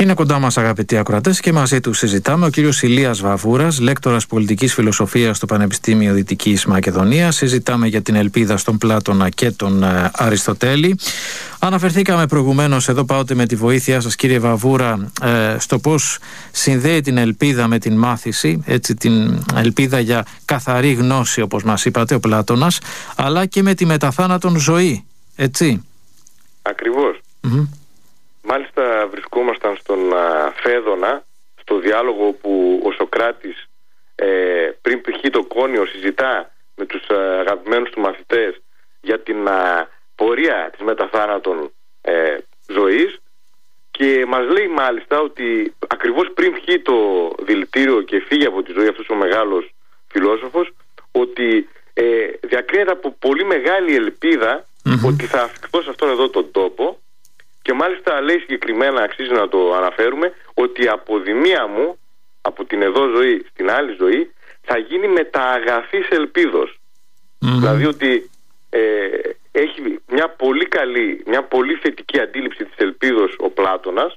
Είναι κοντά μας, αγαπητοί ακροατές, και μαζί του συζητάμε ο κύριος Ηλίας Βαβούρας, λέκτορας πολιτικής φιλοσοφίας στο Πανεπιστήμιο Δυτικής Μακεδονίας. Συζητάμε για την ελπίδα στον Πλάτωνα και τον Αριστοτέλη. Αναφερθήκαμε προηγουμένως, εδώ πάωτε με τη βοήθειά σας, κύριε Βαβούρα, στο πώς συνδέει την ελπίδα με την μάθηση, έτσι, την ελπίδα για καθαρή γνώση, όπως μας είπατε, ο Πλάτωνας, αλλά και με τη μεταθάνατον ζωή, έτσι. Ακριβώς. Μάλιστα βρισκόμασταν στον Φέδωνα, στο διάλογο που ο Σωκράτης πριν πηχεί το Κόνιο συζητά με τους αγαπημένους του μαθητές για την πορεία της μεταθάνατον ζωής, και μας λέει μάλιστα ότι ακριβώς πριν βγει το δηλητήριο και φύγει από τη ζωή αυτός ο μεγάλος φιλόσοφος, ότι διακρίνεται από πολύ μεγάλη ελπίδα ότι θα αφιχθώ σε αυτόν εδώ τον τόπο. Και μάλιστα λέει συγκεκριμένα, αξίζει να το αναφέρουμε, ότι η αποδημία μου από την εδώ ζωή στην άλλη ζωή θα γίνει με τα αγαθής ελπίδος. Δηλαδή ότι έχει μια πολύ καλή, μια πολύ θετική αντίληψη της ελπίδος ο Πλάτωνας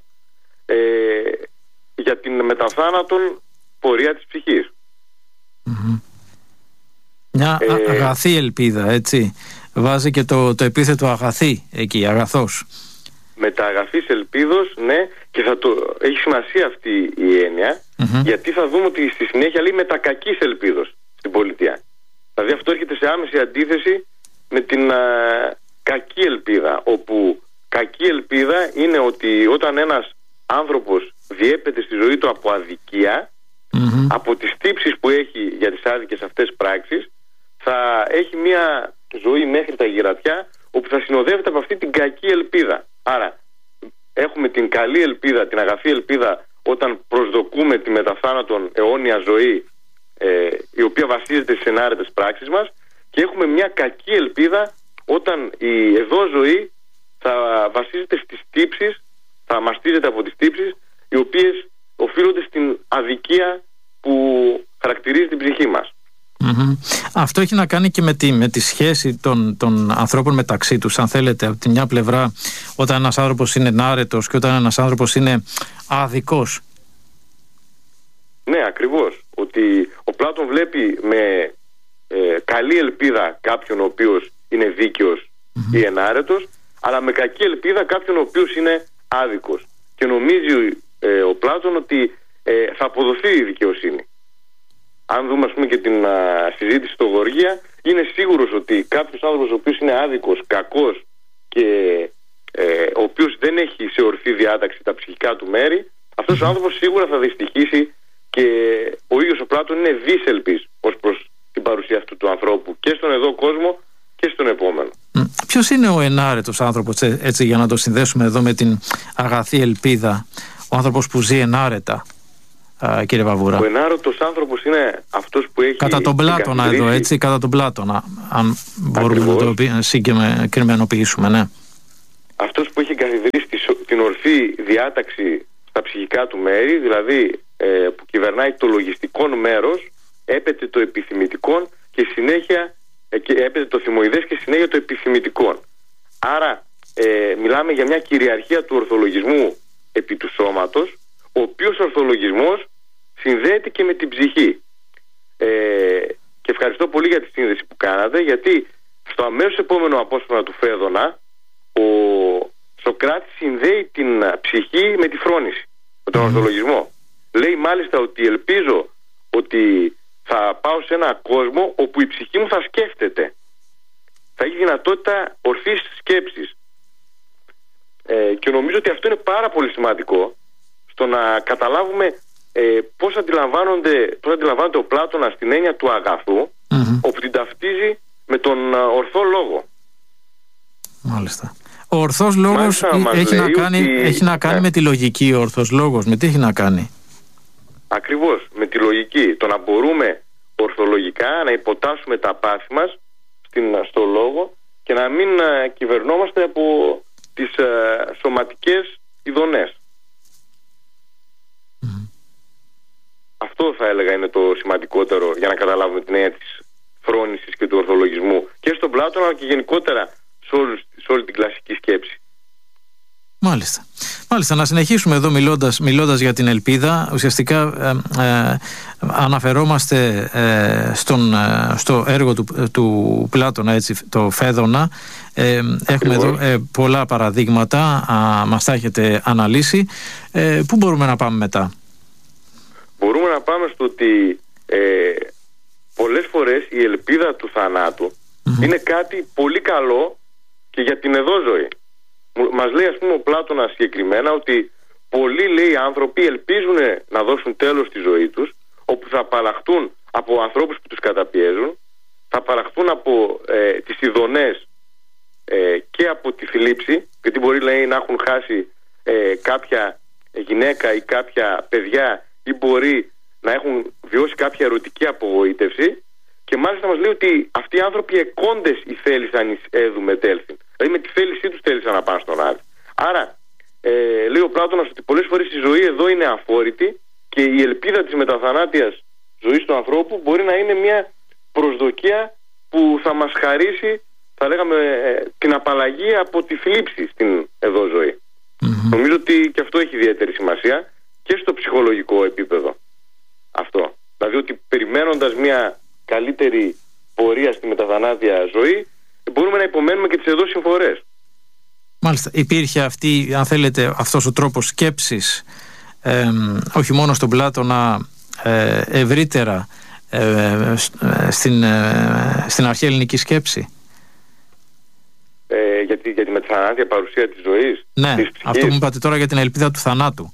για την μεταθάνατον πορεία της ψυχής. Μια αγαθή ελπίδα, έτσι. Βάζει και το επίθετο αγαθή εκεί, αγαθός. Με τα αγαθής ελπίδος, ναι, και έχει σημασία αυτή η έννοια, γιατί θα δούμε ότι στη συνέχεια λέει με τα κακής ελπίδος στην πολιτεία. Δηλαδή αυτό έρχεται σε άμεση αντίθεση με την κακή ελπίδα, όπου κακή ελπίδα είναι ότι όταν ένας άνθρωπος διέπεται στη ζωή του από αδικία, από τις τύψεις που έχει για τις άδικες αυτές πράξεις, θα έχει μια ζωή μέχρι τα γυρατιά όπου θα συνοδεύεται από αυτή την κακή ελπίδα. Άρα έχουμε την καλή ελπίδα, την αγαθή ελπίδα όταν προσδοκούμε τη μεταθάνατον αιώνια ζωή, η οποία βασίζεται στις ενάρετες πράξεις μας, και έχουμε μια κακή ελπίδα όταν η εδώ ζωή θα βασίζεται στις τύψεις, θα μαστίζεται από τις τύψεις οι οποίες οφείλονται στην αδικία που χαρακτηρίζει την ψυχή μας. Αυτό έχει να κάνει και με τη σχέση των ανθρώπων μεταξύ τους, αν θέλετε. Από τη μια πλευρά, όταν ένας άνθρωπος είναι ενάρετος και όταν ένας άνθρωπος είναι άδικος. Ναι, ακριβώς. Ότι ο Πλάτων βλέπει με καλή ελπίδα κάποιον ο οποίος είναι δίκαιος ή ενάρετος, αλλά με κακή ελπίδα κάποιον ο οποίος είναι άδικος. Και νομίζει ο Πλάτων ότι θα αποδοθεί η δικαιοσύνη. Αν δούμε, ας πούμε, και την συζήτηση στο Γοργία, είναι σίγουρος ότι κάποιος άνθρωπος ο οποίος είναι άδικος, κακός και ο οποίος δεν έχει σε ορθή διάταξη τα ψυχικά του μέρη, αυτός ο άνθρωπος σίγουρα θα δυστυχήσει, και ο ίδιος ο Πλάτων είναι δίσελπης ως προς την παρουσία αυτού του ανθρώπου και στον εδώ κόσμο και στον επόμενο. Ποιος είναι ο ενάρετος άνθρωπος, έτσι, για να το συνδέσουμε εδώ με την αγαθή ελπίδα, ο άνθρωπος που ζει ενάρετα, κύριε Βαβούρα? Ο ενάρετος άνθρωπος είναι αυτός που έχει... Κατά τον Πλάτωνα εδώ, έτσι, κατά τον Πλάτωνα, αν μπορούμε να το συγκεκριμενοποιήσουμε, ναι. Αυτός που έχει καθιδρύσει την ορθή διάταξη στα ψυχικά του μέρη, δηλαδή που κυβερνάει το λογιστικό μέρος, έπεται το επιθυμητικό και συνέχεια έπεται το θυμοειδές και συνέχεια το επιθυμητικό. Άρα μιλάμε για μια κυριαρχία του ορθολογισμού επί του σώματος, ο οποίος ορθολογισμός συνδέεται και με την ψυχή. Και ευχαριστώ πολύ για τη σύνδεση που κάνατε, γιατί στο αμέσως επόμενο απόσπασμα του Φέδωνα ο Σωκράτης συνδέει την ψυχή με τη φρόνηση, με τον ορθολογισμό. Λέει μάλιστα ότι ελπίζω ότι θα πάω σε ένα κόσμο όπου η ψυχή μου θα σκέφτεται, θα έχει δυνατότητα ορθής σκέψης, και νομίζω ότι αυτό είναι πάρα πολύ σημαντικό στο να καταλάβουμε πώς αντιλαμβάνεται ο Πλάτωνας στην έννοια του αγαθού, όπου την ταυτίζει με τον ορθό λόγο. Μάλιστα. Ο ορθός λόγος έχει να κάνει με τη λογική. Ο ορθός λόγος με τι έχει να κάνει? Ακριβώς, με τη λογική. Το να μπορούμε ορθολογικά να υποτάσσουμε τα πάθη μας στο λόγο και να μην κυβερνόμαστε από τις σωματικές ειδονές. Αυτό θα έλεγα είναι το σημαντικότερο για να καταλάβουμε την έννοια της φρόνησης και του ορθολογισμού και στον Πλάτωνα, αλλά και γενικότερα σε όλη την κλασική σκέψη. Μάλιστα. Μάλιστα, να συνεχίσουμε εδώ μιλώντας για την ελπίδα. Ουσιαστικά αναφερόμαστε στο έργο του Πλάτωνα, έτσι, το Φέδωνα. Έχουμε εδώ πολλά παραδείγματα, μας τα έχετε αναλύσει. Πού μπορούμε να πάμε μετά? Μπορούμε να πάμε στο ότι πολλές φορές η ελπίδα του θανάτου είναι κάτι πολύ καλό και για την εδώ ζωή. Μας λέει, ας πούμε, ο Πλάτωνας συγκεκριμένα ότι πολλοί, λέει, άνθρωποι ελπίζουν να δώσουν τέλος στη ζωή τους, όπου θα απαλλαχτούν από ανθρώπους που τους καταπιέζουν, θα απαλλαχτούν από τις ειδονές και από τη θλίψη, γιατί μπορεί, λέει, να έχουν χάσει κάποια γυναίκα ή κάποια παιδιά, ή μπορεί να έχουν βιώσει κάποια ερωτική απογοήτευση, και μάλιστα μας λέει ότι αυτοί οι άνθρωποι εκόντες οι θέλησαν εις έδου μετέλθην. Δηλαδή με τη θέλησή τους θέλησαν να πάνε στον Άδη. Άρα λέει ο Πλάτωνας ότι πολλές φορές η ζωή εδώ είναι αφόρητη και η ελπίδα της μεταθανάτιας ζωής του ανθρώπου μπορεί να είναι μια προσδοκία που θα μας χαρίσει, θα λέγαμε, την απαλλαγή από τη θλίψη στην εδώ ζωή. Νομίζω ότι και αυτό έχει ιδιαίτερη σημασία και στο ψυχολογικό επίπεδο αυτό. Δηλαδή ότι περιμένοντας μια καλύτερη πορεία στη μεταθανάτια ζωή, μπορούμε να υπομένουμε και τις εδώ συμφορές. Μάλιστα. Υπήρχε αυτή, αν θέλετε, αυτός ο τρόπος σκέψης, όχι μόνο στον Πλάτωνα, ευρύτερα στην αρχαία ελληνική σκέψη. Για τη μεταθανάτια παρουσία της ζωής. Ναι, αυτό που μου είπατε τώρα για την ελπίδα του θανάτου.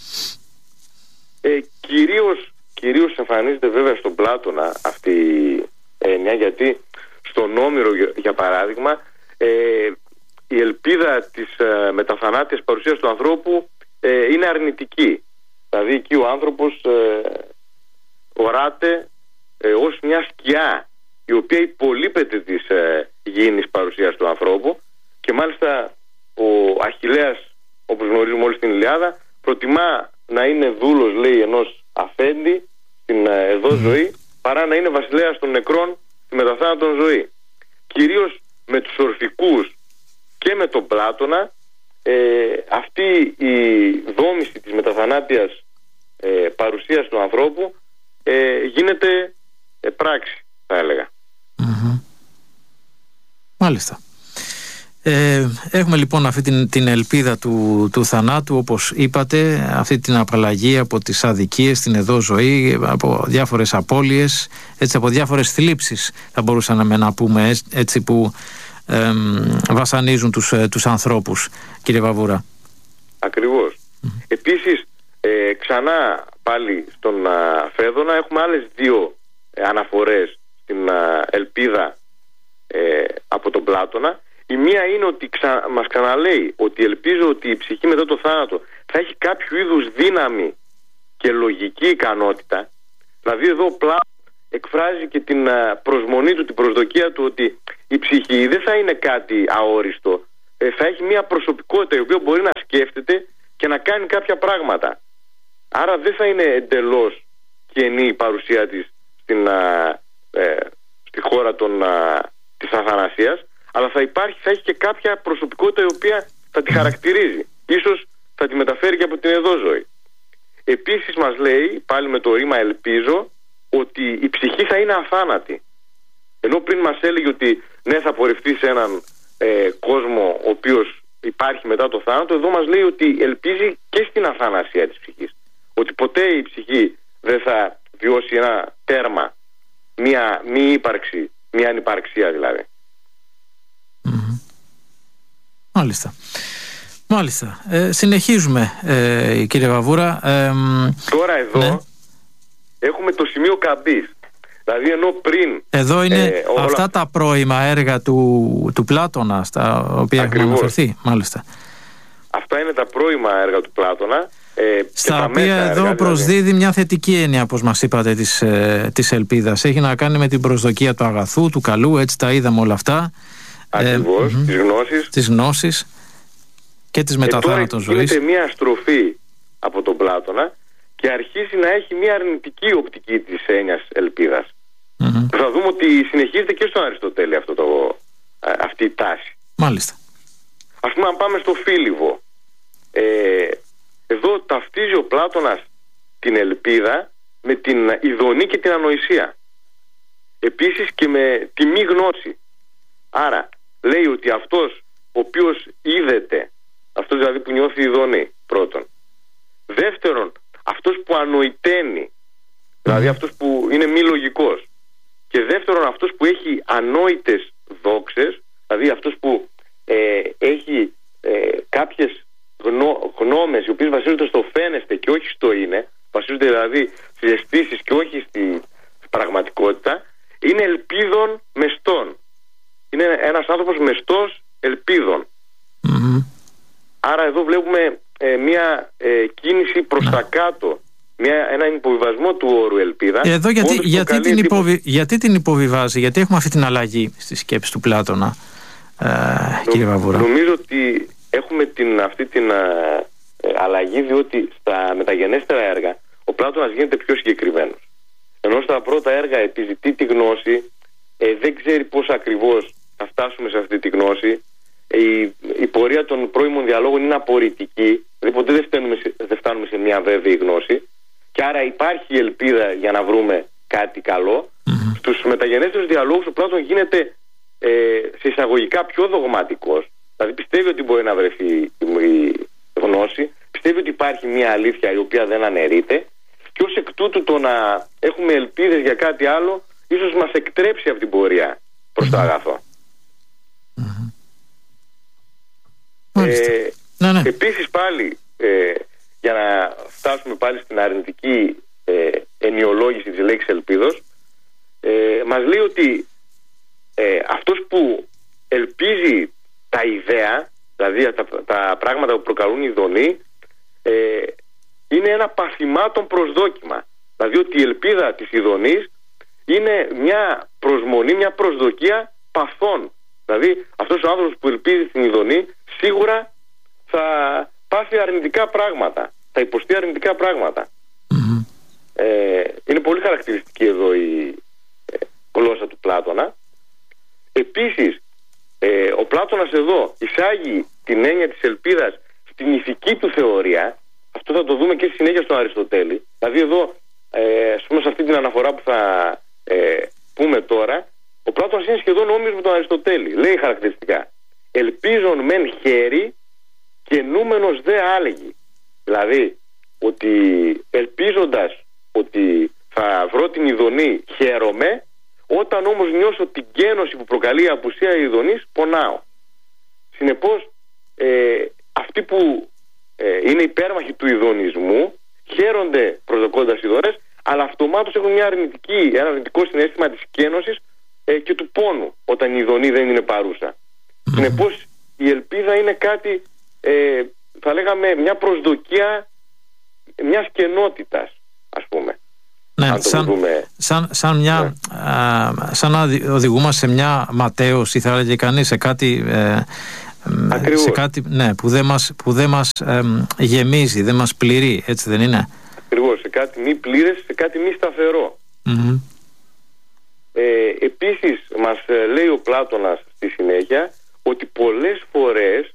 Κυρίως εμφανίζεται βέβαια στον Πλάτωνα αυτή η έννοια, γιατί στον Όμηρο, για παράδειγμα, η ελπίδα της μεταθανάτιας παρουσίας του ανθρώπου είναι αρνητική. Δηλαδή εκεί ο άνθρωπος οράται ως μια σκιά η οποία υπολείπεται της γήινης παρουσίας του ανθρώπου, και μάλιστα ο Αχιλλέας, όπως γνωρίζουμε όλοι στην Ιλιάδα, προτιμά να είναι δούλος, λέει, ενός αφέντη στην εδώ ζωή, παρά να είναι βασιλέας των νεκρών στη μεταθάνατον ζωή. Κυρίως με τους ορφικούς και με τον Πλάτωνα, αυτή η δόμηση της μεταθανάτιας παρουσίας του ανθρώπου γίνεται πράξη, θα έλεγα. Μάλιστα. Έχουμε λοιπόν αυτή την ελπίδα του θανάτου, όπως είπατε, αυτή την απαλλαγή από τις αδικίες, την εδώ ζωή, από διάφορες απώλειες, έτσι, από διάφορες θλίψεις, θα μπορούσαμε να πούμε, έτσι, που βασανίζουν τους ανθρώπους, κύριε Βαβούρα. Ακριβώς. Επίσης, ξανά πάλι στον Φέδωνα έχουμε άλλες δύο αναφορές στην ελπίδα από τον Πλάτωνα. Η μία είναι ότι μας ξαναλέει ότι ελπίζω ότι η ψυχή μετά το θάνατο θα έχει κάποιο είδους δύναμη και λογική ικανότητα. Δηλαδή εδώ ο Πλάτων εκφράζει και την προσμονή του, την προσδοκία του ότι η ψυχή δεν θα είναι κάτι αόριστο, θα έχει μια προσωπικότητα η οποία μπορεί να σκέφτεται και να κάνει κάποια πράγματα. Άρα δεν θα είναι εντελώς κενή η παρουσία της στη χώρα της αθανασίας, αλλά θα έχει και κάποια προσωπικότητα η οποία θα τη χαρακτηρίζει. Ίσως θα τη μεταφέρει και από την εδώ ζωή. Επίσης μας λέει, πάλι με το ρήμα ελπίζω, ότι η ψυχή θα είναι αθάνατη. Ενώ πριν μας έλεγε ότι ναι, θα πορευτεί σε έναν κόσμο ο οποίος υπάρχει μετά το θάνατο, εδώ μας λέει ότι ελπίζει και στην αθανασία της ψυχής. Ότι ποτέ η ψυχή δεν θα βιώσει ένα τέρμα, μια μη ύπαρξη, μια ανυπαρξία δηλαδή. Μάλιστα. Συνεχίζουμε, κύριε Βαβούρα. Τώρα εδώ έχουμε το σημείο καμπής. Δηλαδή ενώ πριν... Εδώ είναι αυτά τα πρώιμα έργα του Πλάτωνα, στα οποία έχουμε αναφερθεί. Μάλιστα. Αυτά είναι τα πρώιμα έργα του Πλάτωνα. Στα οποία εδώ προσδίδει μια θετική έννοια, όπως μας είπατε, της ελπίδας. Έχει να κάνει με την προσδοκία του αγαθού, του καλού, έτσι τα είδαμε όλα αυτά. Ακριβώς, της γνώσης και της μεταθάνατος ζωής. Γίνεται μια στροφή από τον Πλάτωνα και αρχίζει να έχει μια αρνητική οπτική της έννοιας ελπίδας. Θα δούμε ότι συνεχίζεται και στον Αριστοτέλη αυτή η τάση. Μάλιστα. Ας πούμε, αν πάμε στο Φίλιβο, ταυτίζει ο Πλάτωνας την ελπίδα με την ειδονή και την ανοησία. Επίσης και με τη μη γνώση. Άρα λέει ότι αυτός ο οποίος είδεται, αυτός δηλαδή που νιώθει ειδονή, πρώτον. Δεύτερον, αυτός που ανοηταίνει, δηλαδή αυτός που είναι μη λογικός. Και δεύτερον, αυτός που έχει ανόητες δόξες, δηλαδή αυτός που έχει κάποιες γνώμες οι οποίες βασίζονται στο φαίνεστε και όχι στο είναι, βασίζονται δηλαδή στις αισθήσεις και όχι στη πραγματικότητα, είναι ελπίδων μεστών. Είναι ένας άνθρωπος μεστός ελπίδων. Άρα εδώ βλέπουμε μια κίνηση προς τα κάτω, έναν υποβιβασμό του όρου ελπίδα. Εδώ γιατί την υποβιβάζει, γιατί έχουμε αυτή την αλλαγή στη σκέψη του Πλάτωνα, κύριε Βαβούρα? Νομίζω ότι έχουμε αυτή την αλλαγή, διότι στα μεταγενέστερα έργα ο Πλάτωνας γίνεται πιο συγκεκριμένος. Ενώ στα πρώτα έργα επιζητεί τη γνώση, δεν ξέρει πώς ακριβώς θα φτάσουμε σε αυτή τη γνώση. Η πορεία των πρώιμων διαλόγων είναι απορριτική, δηλαδή ποτέ δεν φτάνουμε σε μια βέβαιη γνώση, και άρα υπάρχει ελπίδα για να βρούμε κάτι καλό. Στους μεταγενέστερους διαλόγους ο Πλάτων γίνεται σε εισαγωγικά πιο δογματικός, δηλαδή πιστεύει ότι μπορεί να βρεθεί η γνώση, πιστεύει ότι υπάρχει μια αλήθεια η οποία δεν αναιρείται, και ως εκ τούτου το να έχουμε ελπίδες για κάτι άλλο ίσως μας εκτρέψει από την πορεία προς το αγαθό. Επίσης πάλι, για να φτάσουμε πάλι στην αρνητική ενιολόγηση της λέξης ελπίδος, μας λέει ότι αυτός που ελπίζει τα ιδέα, δηλαδή τα πράγματα που προκαλούν ειδονή, είναι ένα παθημάτων προσδόκιμα. Δηλαδή ότι η ελπίδα της ειδονής είναι μια προσμονή, μια προσδοκία παθών. Δηλαδή αυτός ο άνθρωπος που ελπίζει την ειδονή σίγουρα θα πάθει αρνητικά πράγματα, θα υποστεί αρνητικά πράγματα. Είναι πολύ χαρακτηριστική εδώ η γλώσσα του Πλάτωνα. Επίσης ο Πλάτωνας εδώ εισάγει την έννοια της ελπίδας στην ηθική του θεωρία. Αυτό θα το δούμε και στη συνέχεια στον Αριστοτέλη. Δηλαδή εδώ, ας πούμε, σε αυτή την αναφορά που θα πούμε τώρα, ο Πλάτωνας είναι σχεδόν όμοιος με τον Αριστοτέλη. Λέει χαρακτηριστικά: ελπίζον μεν χέρι και νούμενος δε άλεγη. Δηλαδή ότι ελπίζοντας ότι θα βρω την ειδονή χαίρομαι, όταν όμως νιώσω την γένωση που προκαλεί η απουσία ειδονής πονάω. Συνεπώς αυτοί που είναι υπέρμαχοι του ειδονισμού χαίρονται προσδοκώντας ειδονές, αλλά αυτομάτως έχουν ένα αρνητικό συναίσθημα της κένωσης και του πόνου όταν η ειδονή δεν είναι παρούσα. Συνεπώς η ελπίδα είναι κάτι, θα λέγαμε, μια προσδοκία μιας κενότητας, ας πούμε. Ναι, σαν να οδηγούμαστε σε μια ματέωση, θα έλεγε κανείς, σε κάτι, που δεν μας γεμίζει, δεν μας πληρεί, έτσι δεν είναι? Ακριβώς, σε κάτι μη πλήρες, σε κάτι μη σταθερό. Επίσης μας λέει ο Πλάτωνας στη συνέχεια ότι πολλές φορές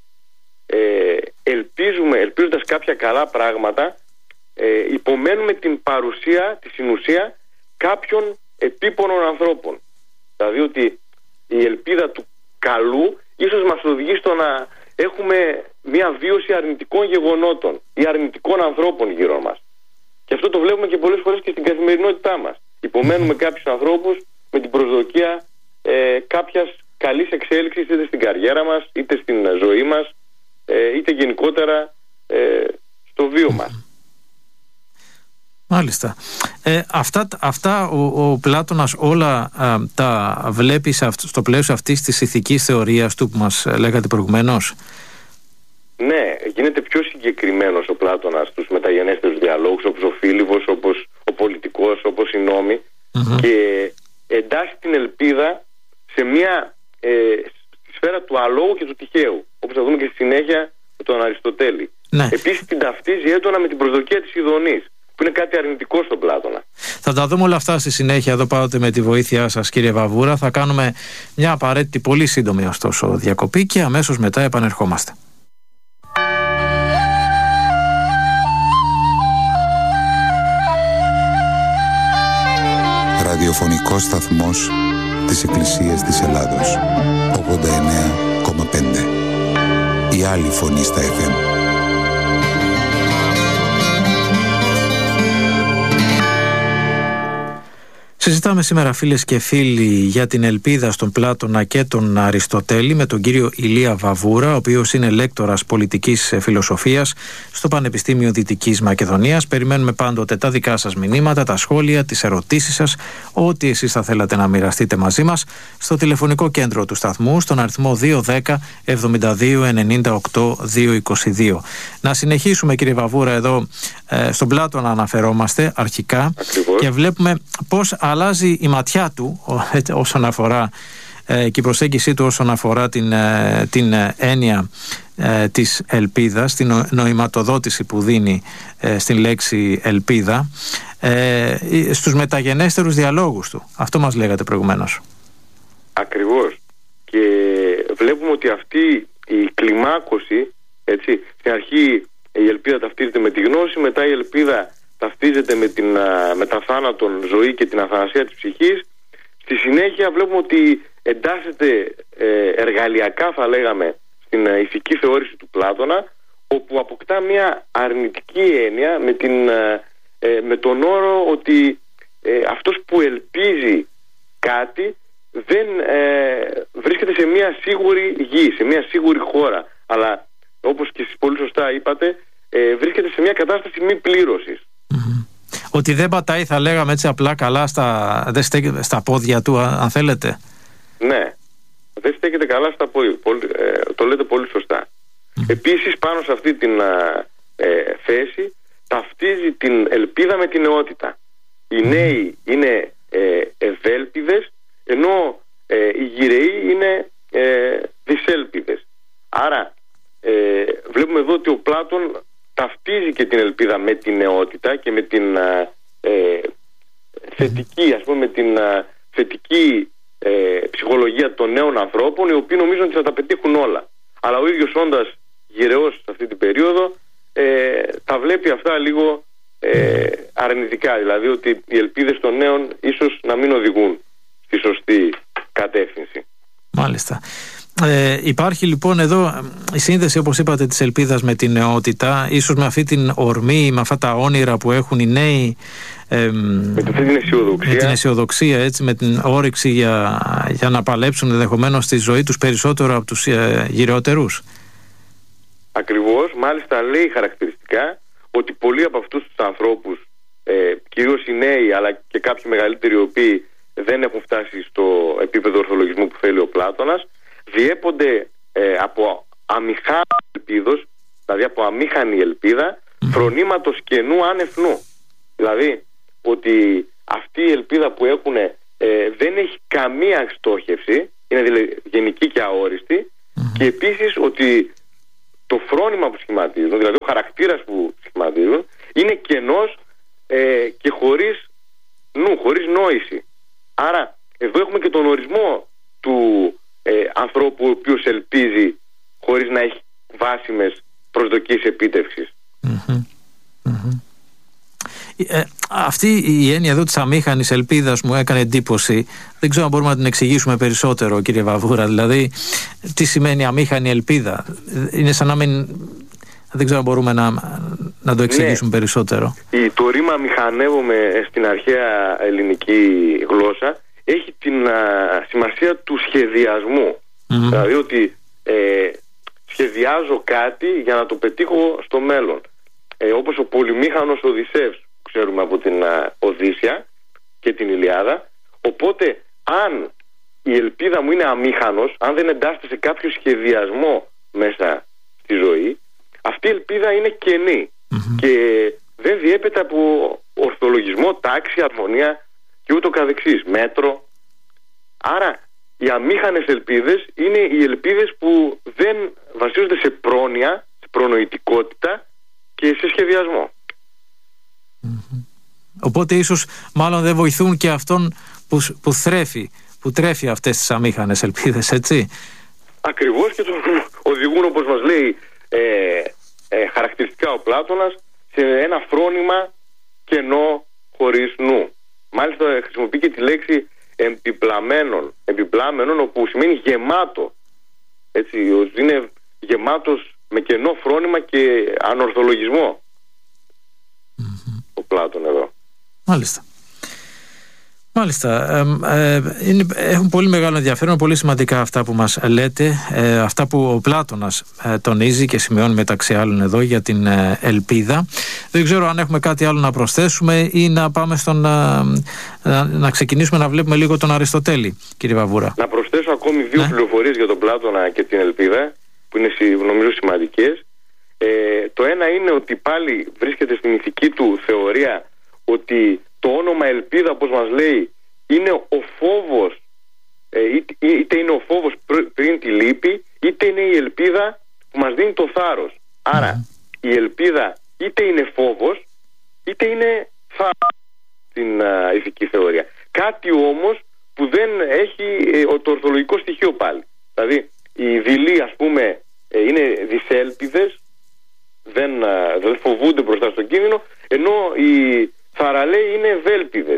ελπίζοντας κάποια καλά πράγματα, υπομένουμε την παρουσία, τη συνουσία κάποιων επίπονων ανθρώπων. Δηλαδή ότι η ελπίδα του καλού ίσως μας οδηγεί στο να έχουμε μια βίωση αρνητικών γεγονότων ή αρνητικών ανθρώπων γύρω μας. Και αυτό το βλέπουμε και πολλές φορές και στην καθημερινότητά μας. Υπομένουμε κάποιους ανθρώπους με την προσδοκία κάποιας καλής εξέλιξης, είτε στην καριέρα μας, είτε στην ζωή μας, είτε γενικότερα στο βίο μας. Μάλιστα. Αυτά ο Πλάτωνας όλα τα βλέπει στο πλαίσιο αυτής της ηθικής θεωρίας του που μας λέγατε προηγουμένως? Ναι, γίνεται πιο συγκεκριμένος ο Πλάτωνας στους μεταγενέστερους διαλόγους, όπως ο Φίλιβος, όπως ο πολιτικός, όπως οι νόμοι, και εντάσσει την ελπίδα σε μια σφαίρα του αλόγου και του τυχαίου, όπως θα δούμε και στη συνέχεια με τον Αριστοτέλη. Ναι. Επίσης την ταυτίζει έντονα με την προσδοκία της ειδονής, που είναι κάτι αρνητικό στον Πλάτωνα. Θα τα δούμε όλα αυτά στη συνέχεια εδώ πάντοτε με τη βοήθειά σας, κύριε Βαβούρα. Θα κάνουμε μια απαραίτητη, πολύ σύντομη ωστόσο διακοπή και αμέσως μετά επανερχόμαστε. ραδιοφωνικός σταθμός της Εκκλησίας της Ελλάδος. 89,5. Η άλλη φωνή στα FM. Συζητάμε σήμερα, φίλες και φίλοι, για την ελπίδα στον Πλάτωνα και τον Αριστοτέλη με τον κύριο Ηλία Βαβούρα, ο οποίος είναι λέκτορας πολιτικής φιλοσοφίας στο Πανεπιστήμιο Δυτικής Μακεδονίας. Περιμένουμε πάντοτε τα δικά σας μηνύματα, τα σχόλια, τις ερωτήσεις σας, ό,τι εσείς θα θέλατε να μοιραστείτε μαζί μας, στο τηλεφωνικό κέντρο του σταθμού, στον αριθμό 210 72 98 222. Να συνεχίσουμε, κύριε Βαβούρα, εδώ στον Πλάτωνα αναφερόμαστε αρχικά. Ακριβώς. Και βλέπουμε πώς αλλάζει η ματιά του όσον αφορά και η προσέγγιση του όσον αφορά την έννοια της ελπίδας, την νοηματοδότηση που δίνει στην λέξη ελπίδα στους μεταγενέστερους διαλόγους του. Αυτό μας λέγατε προηγουμένως. Ακριβώς. Και βλέπουμε ότι αυτή η κλιμάκωση, έτσι, στην αρχή η ελπίδα ταυτίζεται με τη γνώση, μετά η ελπίδα ταυτίζεται με τα θάνατον ζωή και την αθανασία της ψυχής. Στη συνέχεια βλέπουμε ότι εντάσσεται εργαλειακά, θα λέγαμε, στην ηθική θεώρηση του Πλάτωνα, όπου αποκτά μια αρνητική έννοια με τον όρο ότι αυτός που ελπίζει κάτι δεν βρίσκεται σε μια σίγουρη γη, σε μια σίγουρη χώρα, αλλά όπως και εσείς πολύ σωστά είπατε, βρίσκεται σε μια κατάσταση μη πλήρωσης. Ότι δεν πατάει, θα λέγαμε έτσι απλά, καλά στα πόδια του, αν θέλετε. Ναι, δεν στέκεται καλά στα πόδια. Το λέτε πολύ σωστά. Επίσης, πάνω σε αυτή την θέση ταυτίζει την ελπίδα με την νεότητα. Οι νέοι είναι ευέλπιδες, ενώ οι γυραιοί είναι δυσέλπιδες. Άρα βλέπουμε εδώ ότι ο Πλάτων ταυτίζει και την ελπίδα με την νεότητα και με την θετική, ας πούμε, με την θετική ψυχολογία των νέων ανθρώπων, οι οποίοι νομίζουν ότι θα τα πετύχουν όλα. Αλλά ο ίδιος, όντας γυρεός σε αυτή την περίοδο, τα βλέπει αυτά λίγο αρνητικά. Δηλαδή ότι οι ελπίδες των νέων ίσως να μην οδηγούν στη σωστή κατεύθυνση. Μάλιστα. Υπάρχει λοιπόν εδώ η σύνδεση, όπως είπατε, της ελπίδας με την νεότητα, ίσως με αυτή την ορμή, με αυτά τα όνειρα που έχουν οι νέοι, με την αισιοδοξία, έτσι, με την όρεξη για να παλέψουν ενδεχομένως στη ζωή τους περισσότερο από τους γυρεότερους. Ακριβώς. Μάλιστα λέει χαρακτηριστικά ότι πολλοί από αυτούς τους ανθρώπους, κυρίως οι νέοι αλλά και κάποιοι μεγαλύτεροι, οι οποίοι δεν έχουν φτάσει στο επίπεδο ορθολογισμού που θέλει ο Πλάτωνας, διέπονται από αμηχάνη ελπίδος, δηλαδή από αμήχανη ελπίδα, φρονήματος κενού άνευ-νου. Δηλαδή ότι αυτή η ελπίδα που έχουν δεν έχει καμία στόχευση, είναι δηλαδή γενική και αόριστη, και επίσης ότι το φρόνημα που σχηματίζουν, δηλαδή ο χαρακτήρας που σχηματίζουν, είναι κενός και χωρίς νου, χωρίς νόηση. Άρα εδώ έχουμε και τον ορισμό του ανθρώπου ο οποίος ελπίζει χωρίς να έχει βάσιμες προσδοκίες επίτευξης. Αυτή η έννοια εδώ της αμήχανης ελπίδας μου έκανε εντύπωση. Δεν ξέρω αν μπορούμε να την εξηγήσουμε περισσότερο, κύριε Βαβούρα. Δηλαδή, τι σημαίνει αμήχανη ελπίδα? Είναι σαν να μην... Δεν ξέρω αν μπορούμε να το εξηγήσουμε περισσότερο. Το ρήμα μηχανεύομαι στην αρχαία ελληνική γλώσσα έχει την σημασία του σχεδιασμού. Δηλαδή ότι σχεδιάζω κάτι για να το πετύχω στο μέλλον. Όπως ο πολυμήχανος Οδυσσεύς, που ξέρουμε από την Οδύσσια και την Ηλιάδα. Οπότε αν η ελπίδα μου είναι αμήχανος, αν δεν εντάσσεται σε κάποιο σχεδιασμό μέσα στη ζωή, αυτή η ελπίδα είναι κενή και δεν διέπεται από ορθολογισμό, τάξη, αρμονία και ούτω καθεξής, μέτρο. Άρα οι αμήχανες ελπίδες είναι οι ελπίδες που δεν βασίζονται σε πρόνοια, σε προνοητικότητα και σε σχεδιασμό. Οπότε ίσως μάλλον δεν βοηθούν και αυτόν που τρέφει αυτές τις αμήχανες ελπίδες, έτσι. Ακριβώς, και τον οδηγούν, όπως μας λέει χαρακτηριστικά ο Πλάτωνας, σε ένα φρόνημα κενό χωρίς νου. Μάλιστα χρησιμοποιεί και τη λέξη επιπλάμενον, όπου σημαίνει γεμάτο. Έτσι, είναι γεμάτος με κενό φρόνημα και ανορθολογισμό. Ο Πλάτων εδώ. Μάλιστα. Έχουν πολύ μεγάλο ενδιαφέρον, πολύ σημαντικά αυτά που μας λέτε, αυτά που ο Πλάτωνας τονίζει και σημειώνει μεταξύ άλλων εδώ για την ελπίδα. Δεν ξέρω αν έχουμε κάτι άλλο να προσθέσουμε ή να πάμε να ξεκινήσουμε να βλέπουμε λίγο τον Αριστοτέλη, κύριε Βαβούρα. Να προσθέσω ακόμη δύο πληροφορίες για τον Πλάτωνα και την ελπίδα, που είναι νομίζω σημαντικές. Το ένα είναι ότι πάλι βρίσκεται στην ηθική του θεωρία ότι το όνομα ελπίδα, όπως μας λέει, είναι ο φόβος, είτε είναι ο φόβος πριν τη λύπη, είτε είναι η ελπίδα που μας δίνει το θάρρος. Άρα η ελπίδα είτε είναι φόβος, είτε είναι θάρρος στην ηθική θεωρία. Κάτι όμως που δεν έχει το ορθολογικό στοιχείο πάλι. Δηλαδή οι δειλοί, ας πούμε, είναι δυσέλπιδες, δεν φοβούνται μπροστά στον κίνδυνο, ενώ οι θαραλέοι είναι ευέλπιδες.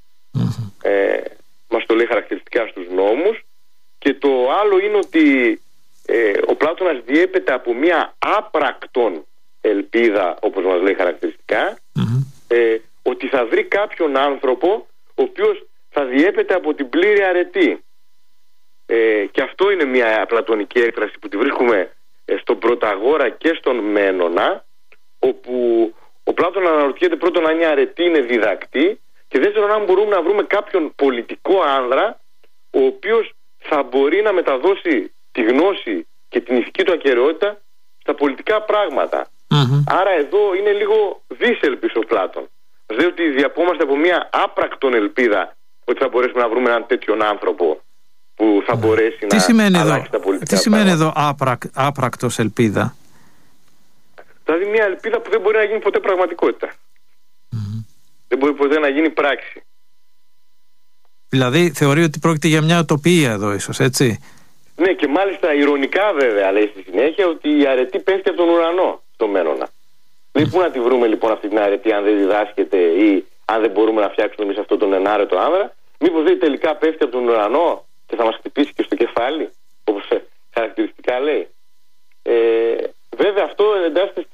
Μας το λέει χαρακτηριστικά στους νόμους. Και το άλλο είναι ότι ο Πλάτωνας διέπεται από μια άπρακτον ελπίδα, όπως μας λέει χαρακτηριστικά, ότι θα βρει κάποιον άνθρωπο ο οποίος θα διέπεται από την πλήρη αρετή. Και αυτό είναι μια πλατωνική έκφραση που τη βρίσκουμε στον Πρωταγόρα και στον Μένωνα, όπου ο Πλάτων αναρωτιέται πρώτον αν η αρετή είναι διδακτή, και δεύτερον αν μπορούμε να βρούμε κάποιον πολιτικό άνδρα ο οποίος θα μπορεί να μεταδώσει τη γνώση και την ηθική του ακεραιότητα στα πολιτικά πράγματα. Άρα εδώ είναι λίγο δίσελπης ο Πλάτων. Μας λέει ότι διαπόμαστε από μια άπρακτον ελπίδα ότι θα μπορέσουμε να βρούμε έναν τέτοιον άνθρωπο που θα μπορέσει να αλλάξει τα πολιτικά πράγματα. Τι σημαίνει εδώ άπρακτος ελπίδα? Δηλαδή μια ελπίδα που δεν μπορεί να γίνει ποτέ πραγματικότητα. Δεν μπορεί ποτέ να γίνει πράξη. Δηλαδή θεωρεί ότι πρόκειται για μια οτοπία εδώ ίσως, έτσι? Ναι, και μάλιστα ηρωνικά βέβαια λέει στη συνέχεια ότι η αρετή πέφτει από τον ουρανό στο Μένωνα. Λέει, πού να τη βρούμε λοιπόν αυτή την αρετή αν δεν διδάσκεται ή αν δεν μπορούμε να φτιάξουμε εμείς αυτόν τον ενάρετο άνδρα? Μήπως δεν τελικά πέφτει από τον ουρανό και θα μας χτυπήσει και στο κεφάλι, όπως χαρακτηριστικά λέει? Βέβαια αυτό εντάσσεται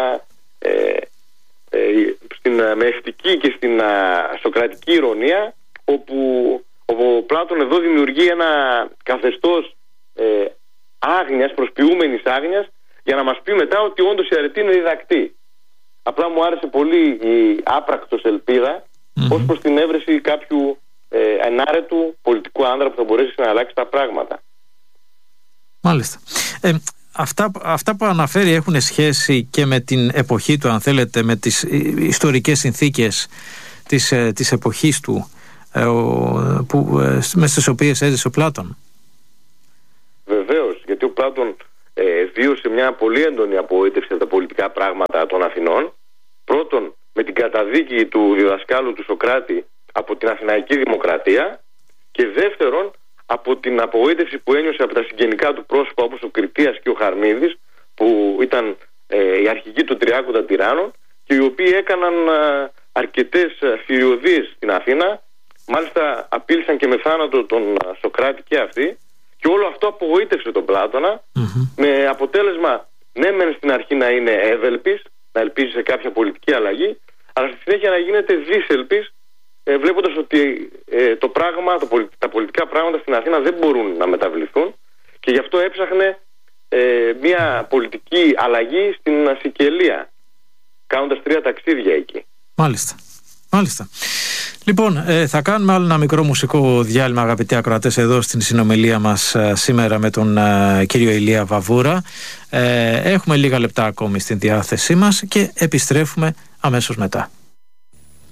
στην μεευτική και στην σοκρατική ηρωνία, όπου ο Πλάτων εδώ δημιουργεί ένα καθεστώς άγνοιας, προσποιούμενης άγνοιας, για να μας πει μετά ότι όντως η αρετή είναι διδακτή. Απλά μου άρεσε πολύ η άπρακτος ελπίδα ως προς την έβρεση κάποιου ενάρετου πολιτικού άνδρα που θα μπορέσει να αλλάξει τα πράγματα. Μάλιστα. Αυτά που αναφέρει έχουν σχέση και με την εποχή του, αν θέλετε, με τις ιστορικές συνθήκες της εποχής του, μες στις οποίες έζησε ο Πλάτων. Βεβαίως, γιατί ο Πλάτων βίωσε μια πολύ έντονη απογοήτευση από τα πολιτικά πράγματα των Αθηνών. Πρώτον, με την καταδίκη του διδασκάλου του Σοκράτη από την Αθηναϊκή Δημοκρατία, και δεύτερον από την απογοήτευση που ένιωσε από τα συγγενικά του πρόσωπα, όπως ο Κριτίας και ο Χαρμίδης, που ήταν οι αρχηγοί των 30 τυράννων και οι οποίοι έκαναν αρκετές φυριωδίες στην Αθήνα. Μάλιστα απείλησαν και με θάνατο τον Σοκράτη και αυτοί, και όλο αυτό απογοήτευσε τον Πλάτωνα, με αποτέλεσμα ναι μεν στην αρχή να είναι εύελπης, να ελπίζει σε κάποια πολιτική αλλαγή, αλλά στη συνέχεια να γίνεται δίσελπης, βλέποντας ότι τα πολιτικά πράγματα στην Αθήνα δεν μπορούν να μεταβληθούν, και γι' αυτό έψαχνε μια πολιτική αλλαγή στην Σικελία, κάνοντας 3 ταξίδια εκεί. Μάλιστα. Λοιπόν, θα κάνουμε άλλο ένα μικρό μουσικό διάλειμμα, αγαπητοί ακροατές, εδώ στην συνομιλία μας σήμερα με τον κύριο Ηλία Βαβούρα. Έχουμε λίγα λεπτά ακόμη στην διάθεσή μας και επιστρέφουμε αμέσως μετά.